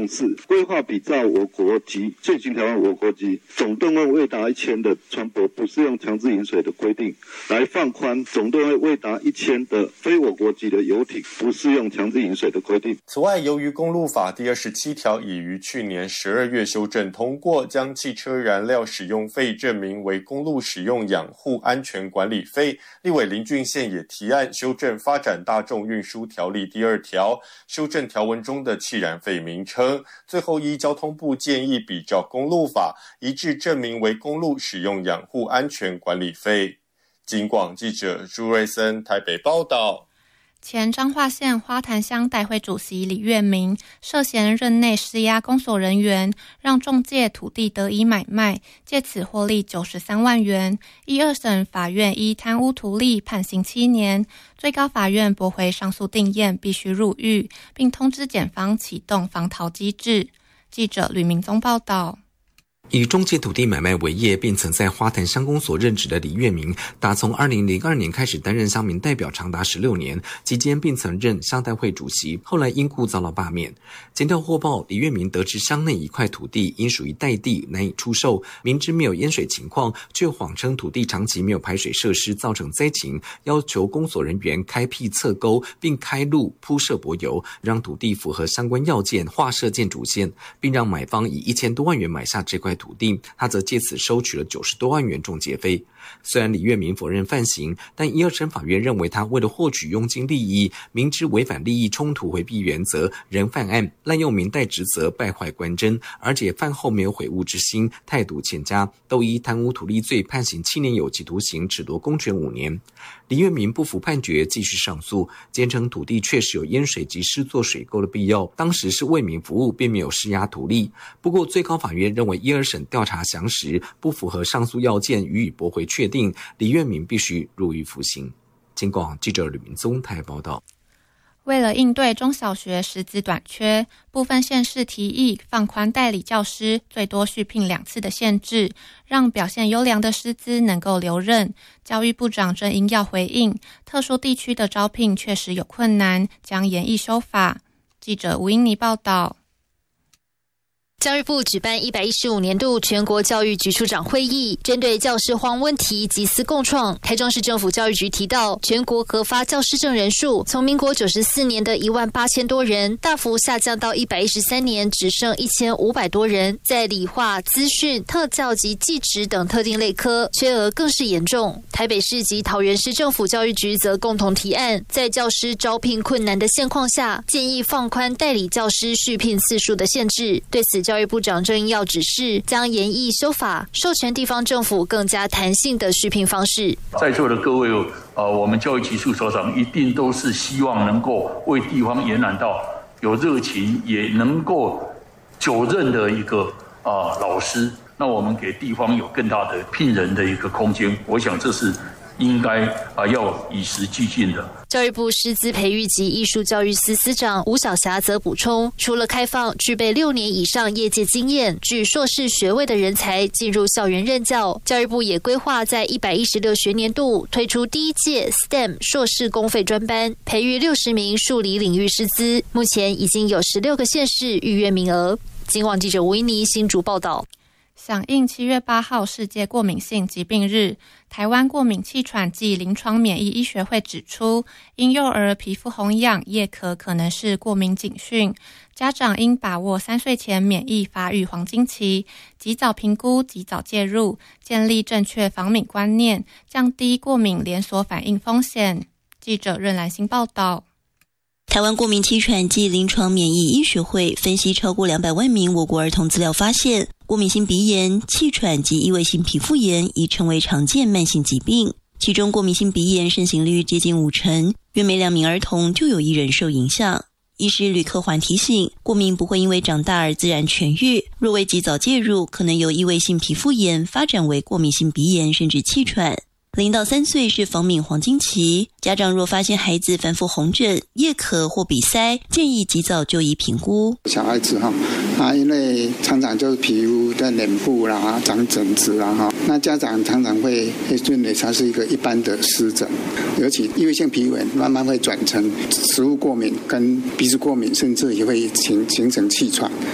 城市，规划比照我国及现行条文我国及总吨位未达1000的船舶不适用强制饮水的规定，来放宽总吨位未达1000的非我国籍的游艇不适用强制饮水的规定。 此外，由于公路法第27条已于去年12月修正通过，将汽车燃料使用费证明为公路使用养护安全管理费，立委林俊宪也提案修正发展大众运输条例第2条，修正条文中的汽燃费名称，最后依交通部建议比照公路法，一致证明为公路使用养护安全管理费。警广记者朱瑞森台北报道。 前彰化县花坛乡代会主席李月明涉嫌任内施压公所人员，让仲介土地得以买卖，借此获利93万元。1、2审法院依贪污图利判刑7年，最高法院驳回上诉定验，必须入狱，并通知检方启动防逃机制。记者吕明宗报道。 以中介土地买卖为业，并曾在花坛乡公所任职的李月明，打从2002年开始担任乡民代表长达16年，期间并曾任乡代会主席，后来因故遭到罢免。检调获报，李月明得知乡内一块土地因属于代地，难以出售，明知没有淹水情况，却谎称土地长期没有排水设施造成灾情，要求公所人员开辟侧沟，并开路铺设柏油，让土地符合相关要件，划设建筑线，并让买方以1000多万元买下这块土地，他则借此收取了90多万元仲介费。虽然李月明否认犯行，但1、2审法院认为他为了获取佣金利益，明知违反利益冲突回避原则，仍犯案，滥用民代职责，败坏官箴，而且饭后没有悔悟之心，态度欠佳，都依贪污图利罪判刑7年有期徒刑，褫夺公权5年。李月明不服判决，继续上诉，坚称土地确实有淹水及施作水沟的必要，当时是为民服务，并没有施压图利。不过最高法院认为1、2审调查详实，不符合上诉要件，予以驳回确定，李月明必须入狱服刑。警广记者吕明宗台报道。 为了应对中小学师资短缺，部分县市提议放宽代理教师最多续聘2次的限制，让表现优良的师资能够留任。教育部长郑英耀回应，特殊地区的招聘确实有困难，将研议修法。记者吴英妮报道。 教育部举办115年度全国教育局处长会议，针对教师荒问题集思共创。台中市政府教育局提到，全国核发教师证人数从民国94年的18000多人，大幅下降到113年只剩1500多人。在理化、资讯、特教及技职等特定类科，缺额更是严重。台北市及桃园市政府教育局则共同提案，在教师招聘困难的现况下，建议放宽代理教师续聘次数的限制。对此，教育部长郑英耀指示，将研议修法，授权地方政府更加弹性的续聘方式。 在座的各位，我们教育局处所长一定都是希望能够为地方延揽到有热情，也能够久任的一个老师。那我们给地方有更大的聘人的一个空间，我想这是应该要与时俱进的。 教育部师资培育及艺术教育司司长吴晓霞则补充，除了开放具备6年以上业界经验、具硕士学位的人才进入校园任教，教育部也规划在116学年度推出第1届 STEM 硕士公费专班，培育60名数理领域师资。目前已经有16个县市预约名额。警广记者吴依妮新竹报道。 响应7月8号世界过敏性疾病日，台湾过敏气喘暨临床免疫医学会指出，婴幼儿皮肤红痒、叶咳可能是过敏警讯，家长应把握3岁前免疫发育黄金期，及早评估、及早介入，建立正确防敏观念，降低过敏连锁反应风险。记者任兰心报道。 台湾过敏气喘暨临床免疫医学会分析超过200万名我国儿童资料发现，过敏性鼻炎、气喘及异位性皮肤炎已成为常见慢性疾病，其中过敏性鼻炎盛行率接近50%，约每2名儿童就有1人受影响。医师吕克环提醒，过敏不会因为长大而自然痊愈，若未及早介入，可能由异位性皮肤炎发展为过敏性鼻炎甚至气喘。0到3岁是防敏黄金期，家长若发现孩子反复红疹、夜咳或鼻塞，建议及早就医评估。 小孩子因为常常就是皮肤在脸部啦、长疹子啦那家长常常会认为它是一个一般的湿疹，尤其异位性皮肤炎慢慢会转成食物过敏跟鼻子过敏，甚至也会形成气喘。